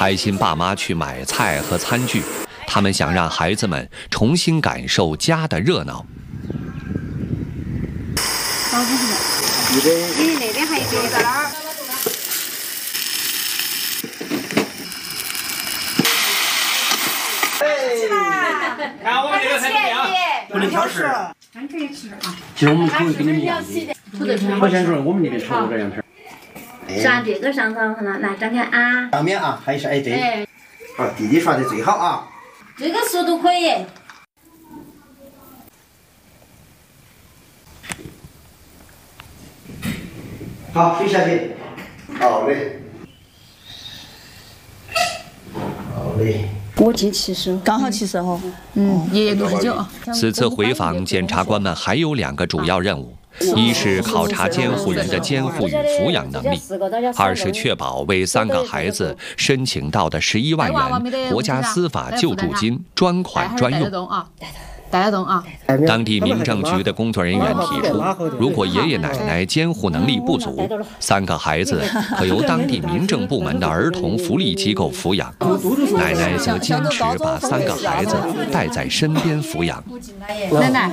开心爸妈去买菜和餐具，他们想让孩子们重新感受家的热闹。 那边还有一个在哪儿？ 看我们这个菜怎么样？不能挑食， 咱可以吃啊。 其实我们口味跟你们一样。好像说我们那边炒这羊片。 涮这个上头呢，来张开啊。 上面啊，还是哎对。好，弟弟涮的最好啊。 这个速度可以。 好，水下去。好嘞。好嘞。 我近70， 刚好70哈。 爷爷69。 此次回访，检察官们还有2个主要任务：一是考察监护人的监护与抚养能力；二是确保为3个孩子申请到的11万元国家司法救助金专款专用。 带得动啊！ 当地民政局的工作人员提出，如果爷爷奶奶监护能力不足，3个孩子可由当地民政部门的儿童福利机构抚养，奶奶则坚持把3个孩子带在身边抚养。 奶奶，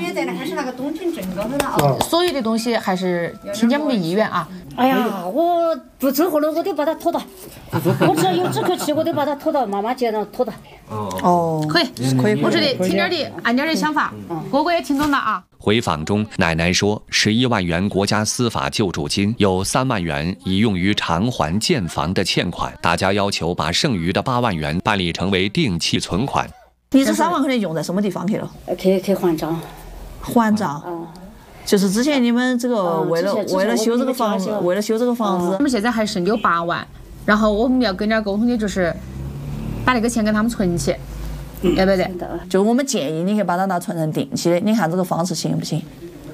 所有的东西还是听见我们的意愿啊！ 哎呀，我不走后了，我得把他拖到。我只要有这口气，我得把他拖到妈妈街上拖到。 哦， 可以，我这里听点的，按点的想法，哥哥也听懂了啊。 回访中，奶奶说，11万元国家司法救助金有3万元已用于偿还建房的欠款，大家要求把剩余的8万元办理成为定期存款。 你这3万块钱用在什么地方去了？ 可以还账。 还账。就是之前你们这个为了修这个房子， 我们现在还剩有8万，然后我们要跟点沟通的就是把那个钱给他们存起，要不对？ 就我们建议你可以把它存成定期的，你看这个方式行不行？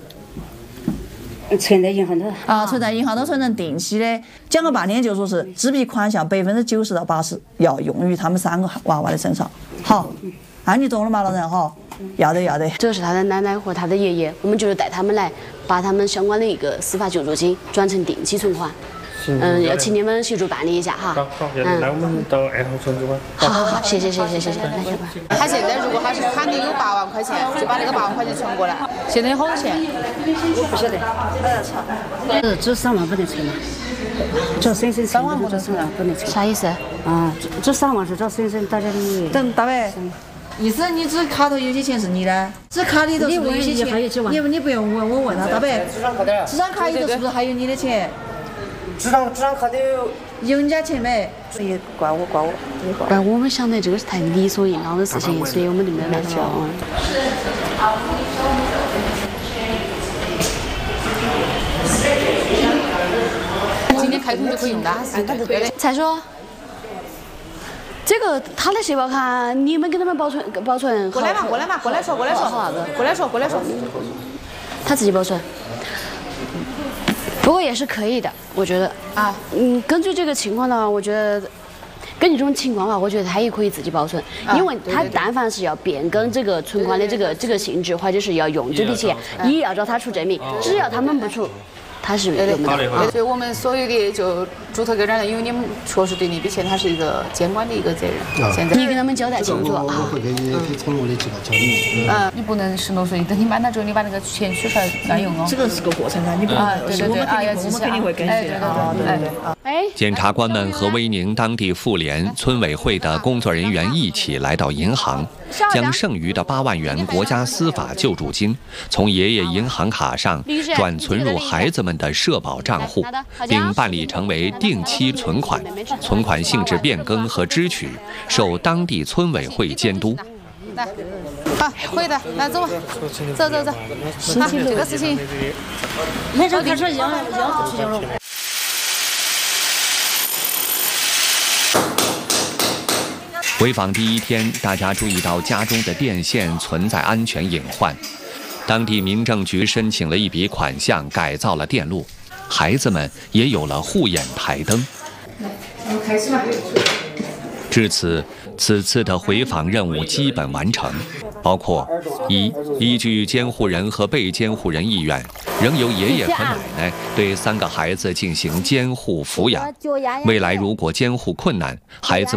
存在银行头啊，存在银行头存成定期的。讲了半天就说是支笔款项90%到80%要用于他们3个娃娃的身上。好，那你懂了吗，老人哈？要得。 这是他的奶奶和他的爷爷，我们就是带他们来，把他们相关的一个司法救助金转成定期存款。要请你们协助办理一下哈。 好，那我们到2号存储吧。 好，谢谢。来，下班。 他现在如果他是卡里有8万块钱，就把那个8万块钱存过来。现在有好多钱？ 我不晓得。这3万不能存了。这省3万或者3万不能存。 啥意思？ 啊，这3万是找省大家的。 等大伯。意思你这卡头有些钱是你的，这卡里头是不是有些钱？你不用问，我问他大伯，这张卡里头是不是还有你的钱？ 这张卡里有人家钱没？所以怪我。 怪我们想的这个是太理所应当的事情，所以我们就没办法。 今天开通就可以用的。 蔡叔。这个他的社保卡，你们给他们保存。 过来说。 他自己保存。不过也是可以的，我觉得啊。根据这个情况呢，我觉得根据这种情况的话，我觉得他也可以自己保存，因为他但凡是要变更这个存款的这个性质，或者是要用这笔钱，也要找他出证明，只要他们不出。他是用不到啊！ 对我们所有的就注册个人，因为你们确实对那笔钱，它是一个监管的一个责任。现在你给他们交代清楚啊！ 我会给从我的机构交代。 你不能16岁，等你满了之后，你把那个钱取出来乱用哦。 这个是个过程啊，你不能。 对， 我们肯定会跟进对。检察官们和威宁当地妇联、村委会的工作人员一起来到银行，将剩余的8万元国家司法救助金从爷爷银行卡上转存入孩子们的社保账户，并办理成为定期存款。存款性质变更和支取受当地村委会监督。 来，好，可以的，来走吧，走。好，这个事情， 马上开始要出去了。 回访第1天，大家注意到家中的电线存在安全隐患。当地民政局申请了一笔款项，改造了电路，孩子们也有了护眼台灯。 开始吧。 至此，此次的回访任务基本完成，包括依据监护人和被监护人意愿，仍由爷爷和奶奶对3个孩子进行监护抚养。未来如果监护困难，孩子